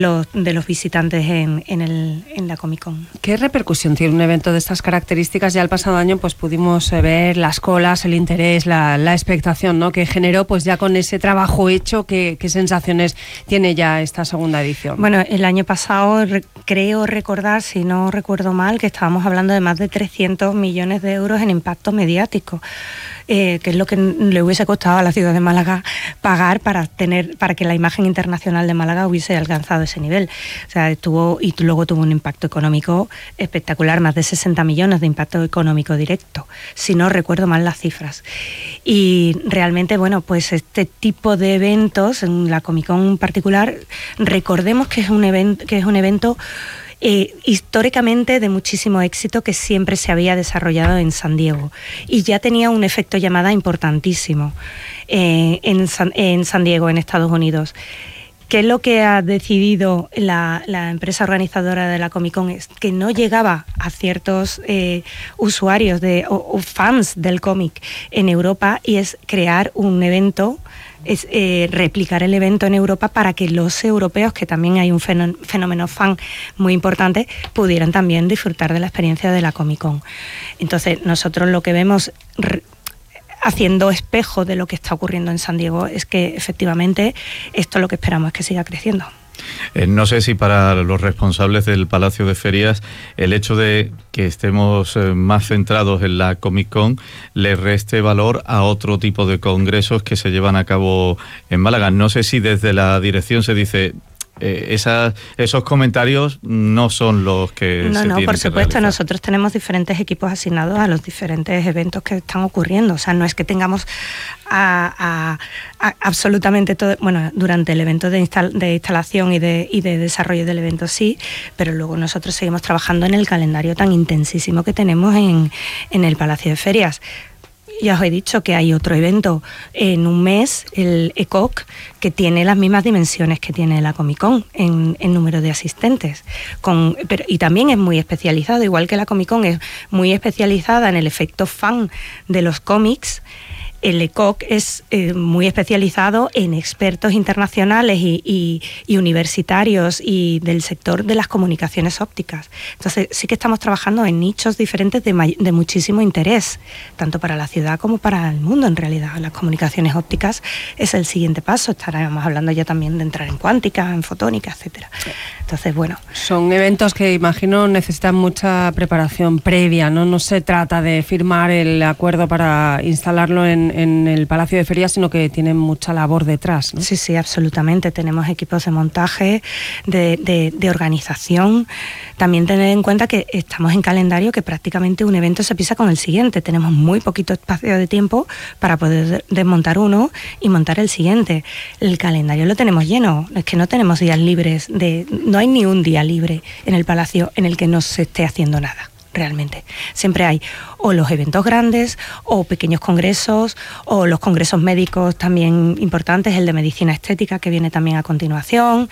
de los visitantes en la Comic Con. ¿Qué repercusión tiene un evento de estas características? Ya el pasado año pues pudimos ver las colas, el interés, la expectación, ¿no?, que generó, pues ya con ese trabajo hecho. ¿Qué sensaciones tiene ya esta segunda edición? Bueno, el año pasado creo recordar, si no recuerdo mal, que estábamos hablando de más de 300 millones de euros en impacto mediático. Que es lo que le hubiese costado a la ciudad de Málaga pagar para que la imagen internacional de Málaga hubiese alcanzado ese nivel. O sea, luego tuvo un impacto económico espectacular, más de 60 millones de impacto económico directo, si no recuerdo mal las cifras. Y realmente, bueno, pues este tipo de eventos, en la Comic Con en particular, recordemos que es un evento históricamente de muchísimo éxito, que siempre se había desarrollado en San Diego y ya tenía un efecto llamada importantísimo en San Diego, en Estados Unidos. ¿Qué es lo que ha decidido la empresa organizadora de la Comic Con? Es que no llegaba a ciertos usuarios o fans del cómic en Europa, y es crear un evento, es replicar el evento en Europa para que los europeos, que también hay un fenómeno fan muy importante, pudieran también disfrutar de la experiencia de la Comic Con. Entonces, nosotros lo que vemos, haciendo espejo de lo que está ocurriendo en San Diego, es que efectivamente esto lo que esperamos es que siga creciendo. No sé si para los responsables del Palacio de Ferias el hecho de que estemos más centrados en la Comic Con le reste valor a otro tipo de congresos que se llevan a cabo en Málaga. No sé si desde la dirección se dice esos comentarios no son los que se tienen que por supuesto, realizar. nosotros tenemos diferentes equipos asignados a los diferentes eventos que están ocurriendo. O sea, no es que tengamos absolutamente todo. Bueno, durante el evento de instalación y de desarrollo del evento sí, pero luego nosotros seguimos trabajando en el calendario tan intensísimo que tenemos en el Palacio de Ferias. Ya os he dicho que hay otro evento en un mes, el ECOC, que tiene las mismas dimensiones que tiene la Comic Con en número de asistentes. Y también es muy especializado, igual que la Comic Con es muy especializada en el efecto fan de los cómics. El ECOC es muy especializado en expertos internacionales y universitarios y del sector de las comunicaciones ópticas. Entonces sí que estamos trabajando en nichos diferentes de muchísimo interés, tanto para la ciudad como para el mundo en realidad. Las comunicaciones ópticas es el siguiente paso. Estaremos hablando ya también de entrar en cuántica, en fotónica, etcétera. Entonces, bueno. Son eventos que imagino necesitan mucha preparación previa, ¿no? No se trata de firmar el acuerdo para instalarlo en el Palacio de Ferias, sino que tienen mucha labor detrás, ¿no? Sí, absolutamente. Tenemos equipos de montaje, de organización. También tener en cuenta que estamos en calendario, que prácticamente un evento se pisa con el siguiente. Tenemos muy poquito espacio de tiempo para poder desmontar uno y montar el siguiente. El calendario lo tenemos lleno. Es que no tenemos días libres. No hay ni un día libre en el Palacio en el que no se esté haciendo nada. Realmente. Siempre hay o los eventos grandes o pequeños congresos o los congresos médicos también importantes, el de medicina estética que viene también a continuación.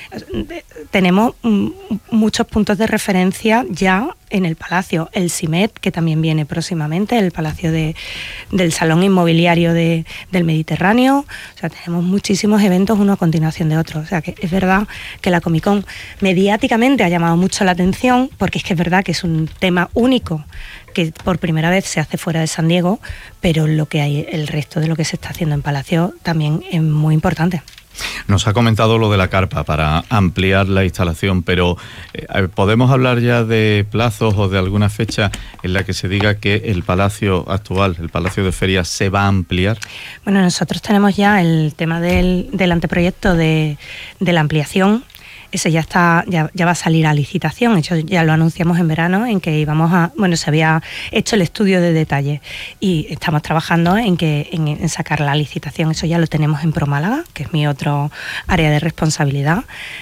Tenemos muchos puntos de referencia ya en el Palacio. El CIMED, que también viene próximamente, el Palacio del Salón Inmobiliario del Mediterráneo. O sea, tenemos muchísimos eventos uno a continuación de otro. O sea, que es verdad que la Comic Con mediáticamente ha llamado mucho la atención, porque es que es verdad que es un tema único que por primera vez se hace fuera de San Diego, pero lo que hay, el resto de lo que se está haciendo en Palacio también es muy importante. Nos ha comentado lo de la carpa para ampliar la instalación, pero ¿podemos hablar ya de plazos o de alguna fecha en la que se diga que el palacio actual, el Palacio de Ferias, se va a ampliar? Bueno, nosotros tenemos ya el tema del anteproyecto de la ampliación. Ese ya va a salir a licitación. Hecho, ya lo anunciamos en verano, en que se había hecho el estudio de detalle y estamos trabajando en sacar la licitación. Eso ya lo tenemos en ProMálaga, que es mi otro área de responsabilidad,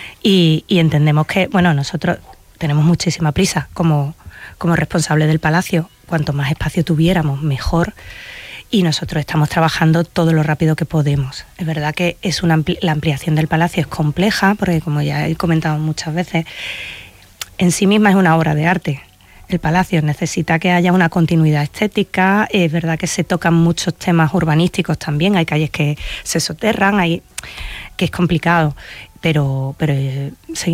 y entendemos que, nosotros tenemos muchísima prisa como responsable del Palacio. Cuanto más espacio tuviéramos, mejor. Y nosotros estamos trabajando todo lo rápido que podemos. Es verdad que la ampliación del Palacio es compleja, porque como ya he comentado muchas veces, en sí misma es una obra de arte. El Palacio necesita que haya una continuidad estética. Es verdad que se tocan muchos temas urbanísticos también. Hay calles que se soterran, que es complicado. pero